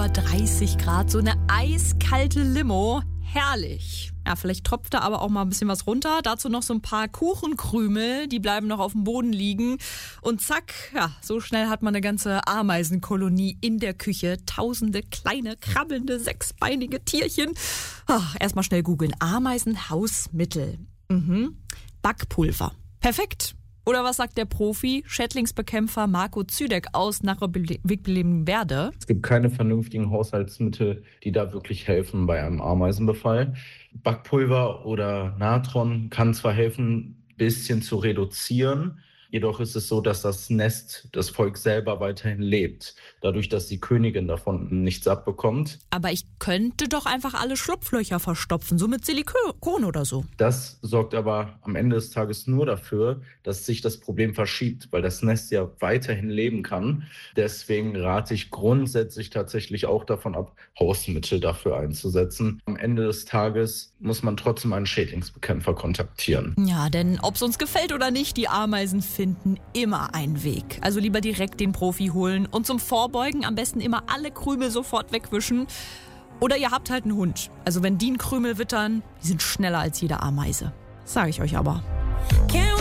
über 30 Grad, so eine eiskalte Limo. Herrlich. Ja, vielleicht tropft da aber auch mal ein bisschen was runter. Dazu noch so ein paar Kuchenkrümel, die bleiben noch auf dem Boden liegen. Und zack, ja, so schnell hat man eine ganze Ameisenkolonie in der Küche. Tausende kleine, krabbelnde, sechsbeinige Tierchen. Erstmal schnell googeln. Ameisenhausmittel. Backpulver. Perfekt. Oder was sagt der Profi, Schädlingsbekämpfer Marco Züdeck aus Nachbarwicklingen-Werde? Es gibt keine vernünftigen Haushaltsmittel, die da wirklich helfen bei einem Ameisenbefall. Backpulver oder Natron kann zwar helfen, ein bisschen zu reduzieren, jedoch ist es so, dass das Nest, das Volk selber weiterhin lebt, dadurch, dass die Königin davon nichts abbekommt. Aber ich könnte doch einfach alle Schlupflöcher verstopfen, so mit Silikon oder so. Das sorgt aber am Ende des Tages nur dafür, dass sich das Problem verschiebt, weil das Nest ja weiterhin leben kann. Deswegen rate ich grundsätzlich tatsächlich auch davon ab, Hausmittel dafür einzusetzen. Am Ende des Tages muss man trotzdem einen Schädlingsbekämpfer kontaktieren. Ja, denn ob es uns gefällt oder nicht, die Ameisen finden immer einen Weg. Also lieber direkt den Profi holen und zum Vorbeugen am besten immer alle Krümel sofort wegwischen. Oder ihr habt halt einen Hund. Also wenn die einen Krümel wittern, die sind schneller als jede Ameise. Sage ich euch aber.